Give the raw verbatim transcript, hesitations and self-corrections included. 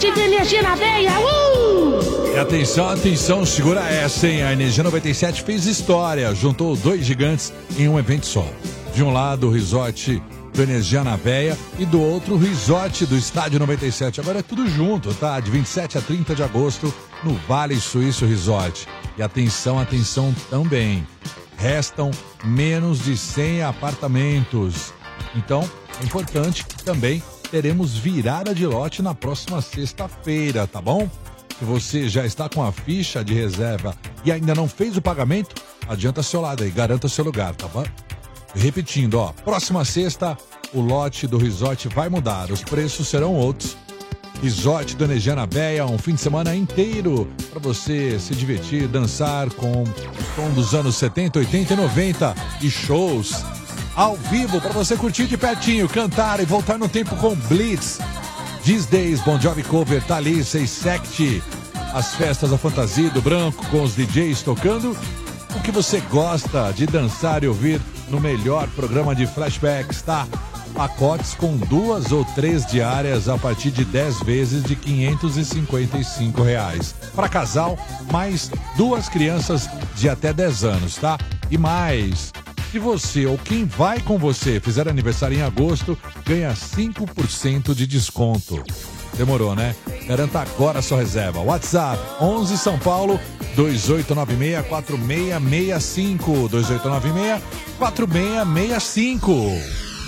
Lote de energia na veia. Uh! E atenção, atenção, segura essa, hein? A Energia noventa e sete fez história, juntou dois gigantes em um evento só. De um lado, o resort do Energia na Veia e do outro, o resort do Estádio noventa e sete. Agora é tudo junto, tá? De vinte e sete a trinta de agosto, no Vale Suíço Resort. E atenção, atenção também. Restam menos de cem apartamentos. Então, é importante que também teremos virada de lote na próxima sexta-feira, tá bom? Se você já está com a ficha de reserva e ainda não fez o pagamento, adianta seu lado aí, garanta seu lugar, tá bom? Repetindo, ó, próxima sexta, o lote do resort vai mudar, os preços serão outros. Resort do Energia na Veia, um fim de semana inteiro para você se divertir, dançar com o som dos anos setenta, oitenta e noventa e shows ao vivo para você curtir de pertinho, cantar e voltar no tempo com Blitz, These Days, Bon Jovi Cover, Thalissa e Sect, as festas da fantasia do branco com os D Js tocando o que você gosta de dançar e ouvir no melhor programa de flashbacks, tá? Pacotes com duas ou três diárias a partir de dez vezes de quinhentos e cinquenta e cinco reais. Para casal, mais duas crianças de até dez anos, tá? E mais, se você ou quem vai com você fizer aniversário em agosto, ganha cinco por cento de desconto. Demorou, né? Garanta agora a sua reserva. WhatsApp onze São Paulo dois oito nove seis quatro seis seis cinco dois oito nove seis quatro seis seis cinco.